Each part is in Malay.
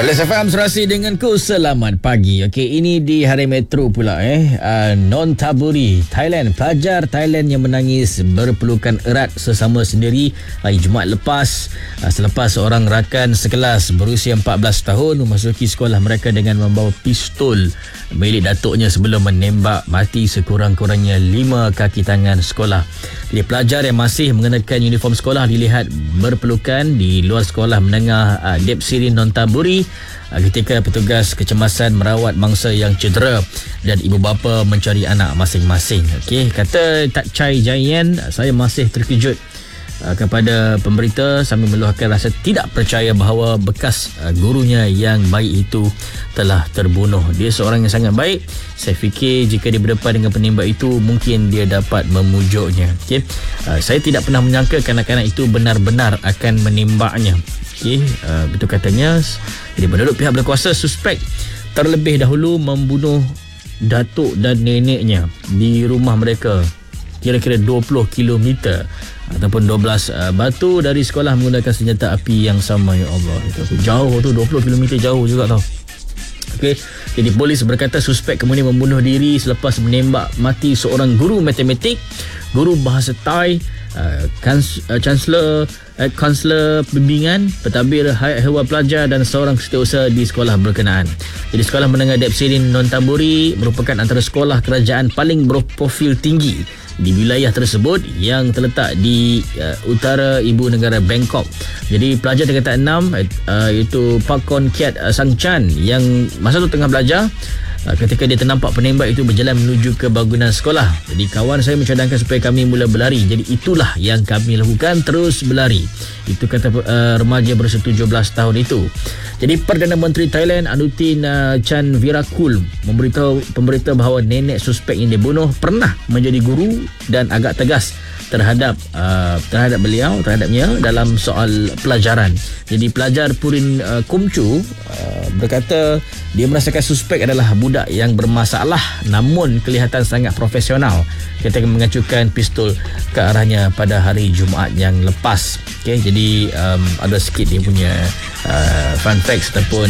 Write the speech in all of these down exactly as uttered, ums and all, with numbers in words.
Perlis F M serasi denganku, selamat pagi. Okey, ini di Hari Metro pula eh. Uh, Nonthaburi, Thailand. Pelajar Thailand yang menangis berpelukan erat sesama sendiri hari Jumaat lepas uh, selepas seorang rakan sekelas berusia empat belas tahun memasuki sekolah mereka dengan membawa pistol milik datuknya sebelum menembak mati sekurang-kurangnya lima kaki tangan sekolah. Jadi pelajar yang masih mengenakan uniform sekolah dilihat berpelukan di luar sekolah menengah uh, Depsiri Nonthaburi ketika petugas kecemasan merawat mangsa yang cedera dan ibu bapa mencari anak masing-masing. Okey, kata Tak Chai Jayan, saya masih terkejut uh, kepada pemberita sambil meluahkan rasa tidak percaya bahawa bekas uh, gurunya yang baik itu telah terbunuh. Dia seorang yang sangat baik. Saya fikir jika dia berdepan dengan penembak itu, mungkin dia dapat memujuknya. Okey, uh, saya tidak pernah menyangka kanak-kanak itu benar-benar akan menembaknya. Okey, uh, betul katanya. Jadi menurut pihak berkuasa, suspek terlebih dahulu membunuh datuk dan neneknya di rumah mereka kira-kira dua puluh kilometer ataupun dua belas uh, batu dari sekolah menggunakan senjata api yang sama. Ya Allah, itu jauh tu, dua puluh kilometer jauh juga tau. Okey, jadi polis berkata suspek kemudian membunuh diri selepas menembak mati seorang guru matematik, guru bahasa Thai, uh, kans, uh, Chancellor uh, Kansler Bimbingan, pentadbir hayat hewan pelajar dan seorang setiausaha di sekolah berkenaan. Jadi sekolah menengah Depsiri Nonthaburi merupakan antara sekolah kerajaan paling berprofil tinggi di wilayah tersebut yang terletak di uh, utara ibu negara Bangkok. Jadi pelajar tingkatan enam uh, iaitu Pakon Kiat uh, Sang Chan yang masa tu tengah belajar uh, ketika dia ternampak penembak itu berjalan menuju ke bangunan sekolah. Jadi kawan saya mencadangkan supaya kami mula berlari. Jadi itulah yang kami lakukan, terus berlari. Itu kata uh, remaja berusia tujuh belas tahun itu. Jadi Perdana Menteri Thailand Anutin uh, Chan Virakul memberitahu pemberita bahawa nenek suspek yang dibunuh pernah menjadi guru dan agak tegas terhadap uh, terhadap beliau terhadapnya dalam soal pelajaran. Jadi pelajar Purin uh, Kumchu uh, berkata dia merasakan suspek adalah budak yang bermasalah namun kelihatan sangat profesional ketika mengacukan pistol ke arahnya pada hari Jumaat yang lepas. Okey, jadi um, ada sikit dia punya uh, fun facts ataupun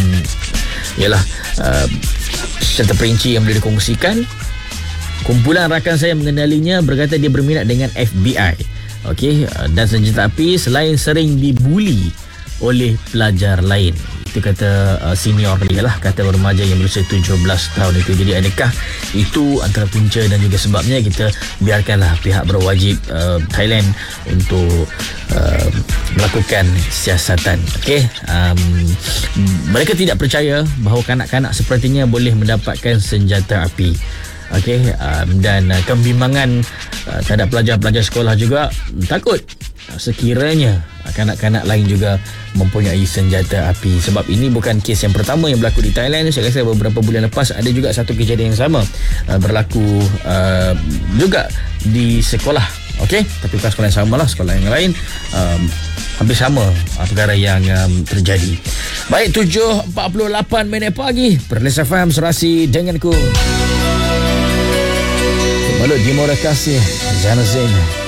ialah uh, serta perinci yang boleh dikongsikan. Kumpulan rakan saya mengenalinya berkata dia berminat dengan F B I. Okey, uh, dan senjata api selain sering dibuli oleh pelajar lain. Itu kata uh, senior dia lah, kata remaja yang berusia tujuh belas tahun itu. Jadi adakah itu antara punca dan juga sebabnya kita biarkanlah pihak berwajib uh, Thailand untuk uh, melakukan siasatan. Okey, um, mereka tidak percaya bahawa kanak-kanak sepertinya boleh mendapatkan senjata api. Okey, um, dan uh, kebimbangan uh, terhadap pelajar-pelajar sekolah juga takut sekiranya kanak-kanak lain juga mempunyai senjata api. Sebab ini bukan kes yang pertama yang berlaku di Thailand. Saya rasa beberapa bulan lepas ada juga satu kejadian yang sama uh, berlaku uh, juga di sekolah. Okey, tapi bukan sekolah yang sama lah, sekolah yang lain um, hampir sama uh, perkara yang um, terjadi. Baik, tujuh empat puluh lapan minit pagi, Perlis F M serasi denganku. Malu terima kasih Zainal Zain.